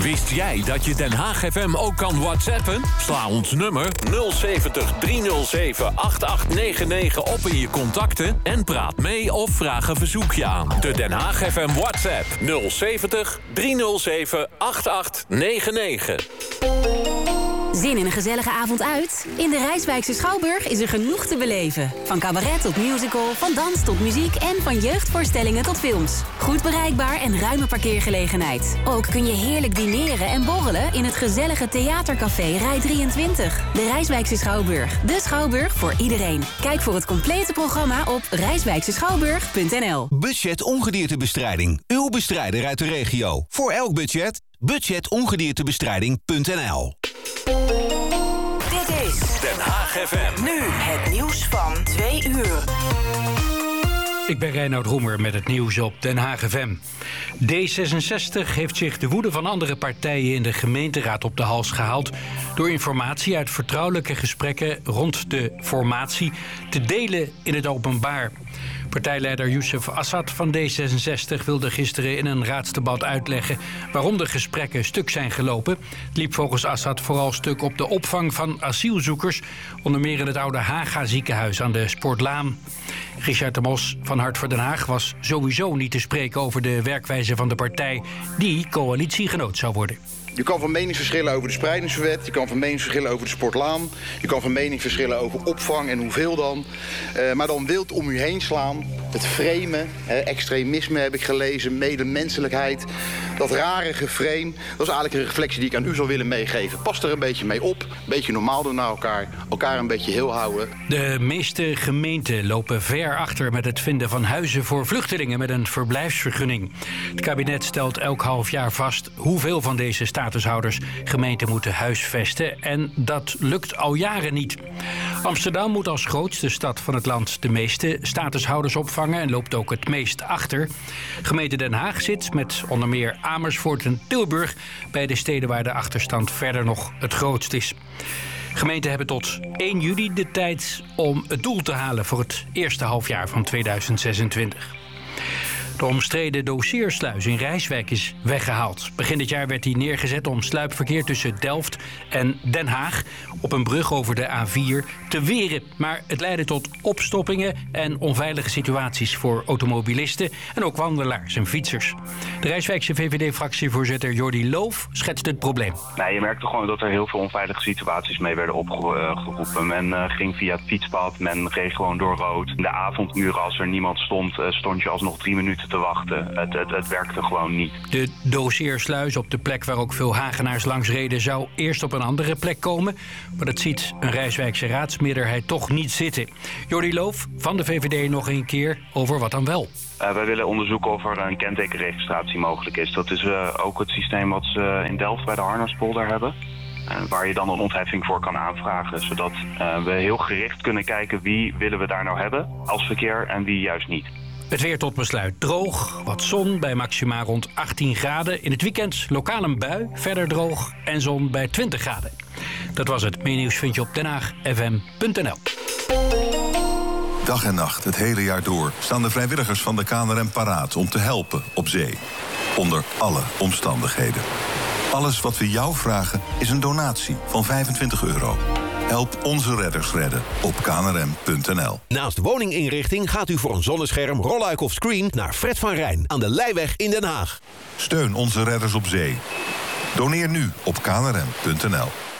Wist jij dat je Den Haag FM ook kan whatsappen? Sla ons nummer 070 307 8899 op in je contacten... en praat mee of vraag een verzoekje aan. De Den Haag FM WhatsApp 070 307 8899. Zin in een gezellige avond uit? In de Rijswijkse Schouwburg is er genoeg te beleven. Van cabaret tot musical, van dans tot muziek... en van jeugdvoorstellingen tot films. Goed bereikbaar en ruime parkeergelegenheid. Ook kun je heerlijk dineren en borrelen... in het gezellige theatercafé Rij 23. De Rijswijkse Schouwburg. De Schouwburg voor iedereen. Kijk voor het complete programma op rijswijkseschouwburg.nl. Budget Ongediertebestrijding. Uw bestrijder uit de regio. Voor elk budget. Budgetongediertebestrijding.nl. Dit is Den Haag FM. nu het nieuws van 2 uur. Ik ben Reinoud Roemer met het nieuws op Den Haag FM. D66 heeft zich de woede van andere partijen in de gemeenteraad op de hals gehaald... door informatie uit vertrouwelijke gesprekken rond de formatie te delen in het openbaar. Partijleider Youssef Assad van D66 wilde gisteren in een raadsdebat uitleggen waarom de gesprekken stuk zijn gelopen. Het liep volgens Assad vooral stuk op de opvang van asielzoekers, onder meer in het oude Haga ziekenhuis aan de Sportlaan. Richard de Mos van Hart voor Den Haag was sowieso niet te spreken over de werkwijze van de partij die coalitiegenoot zou worden. Je kan van mening verschillen over de spreidingswet, je kan van mening verschillen over de sportlaan, je kan van mening verschillen over opvang en hoeveel dan. Maar dan wild om u heen slaan, het framen, extremisme heb ik gelezen, medemenselijkheid. Dat rare geframe, dat is eigenlijk een reflectie die ik aan u zou willen meegeven. Pas er een beetje mee op, een beetje normaal doen naar elkaar een beetje heel houden. De meeste gemeenten lopen ver achter met het vinden van huizen voor vluchtelingen met een verblijfsvergunning. Het kabinet stelt elk half jaar vast hoeveel van deze statushouders gemeenten moeten huisvesten en dat lukt al jaren niet. Amsterdam moet als grootste stad van het land de meeste statushouders opvangen en loopt ook het meest achter. Gemeente Den Haag zit met onder meer Amersfoort en Tilburg bij de steden waar de achterstand verder nog het grootst is. Gemeenten hebben tot 1 juli de tijd om het doel te halen voor het eerste halfjaar van 2026. De omstreden doseersluis in Rijswijk is weggehaald. Begin dit jaar werd die neergezet om sluipverkeer tussen Delft en Den Haag op een brug over de A4 te weren. Maar het leidde tot opstoppingen en onveilige situaties voor automobilisten en ook wandelaars en fietsers. De Rijswijkse VVD-fractievoorzitter Jordi Loof schetst het probleem. Nee, je merkte gewoon dat er heel veel onveilige situaties mee werden opgeroepen. Men ging via het fietspad, men reed gewoon door rood. In de avonduren, als er niemand stond, stond je alsnog 3 minuten te wachten. Het werkte gewoon niet. De doseersluis op de plek waar ook veel Hagenaars langs reden zou eerst op een andere plek komen. Maar dat ziet een Rijswijkse raadsmeerderheid toch niet zitten. Jordi Loof van de VVD nog een keer over wat dan wel. Wij willen onderzoeken of er een kentekenregistratie mogelijk is. Dat is ook het systeem wat ze in Delft bij de Harnaspolder hebben. Waar je dan een ontheffing voor kan aanvragen. Zodat we heel gericht kunnen kijken wie willen we daar nou hebben als verkeer en wie juist niet. Het weer tot besluit droog, wat zon bij maxima rond 18 graden. In het weekend lokaal een bui, verder droog en zon bij 20 graden. Dat was het. Meer nieuws vind je op denhaagfm.nl. Dag en nacht, het hele jaar door, staan de vrijwilligers van de KNRM paraat om te helpen op zee. Onder alle omstandigheden. Alles wat we jou vragen is een donatie van €25. Help onze redders redden op knrm.nl. Naast woninginrichting gaat u voor een zonnescherm, rolluik of screen naar Fred van Rijn aan de Leijweg in Den Haag. Steun onze redders op zee. Doneer nu op knrm.nl.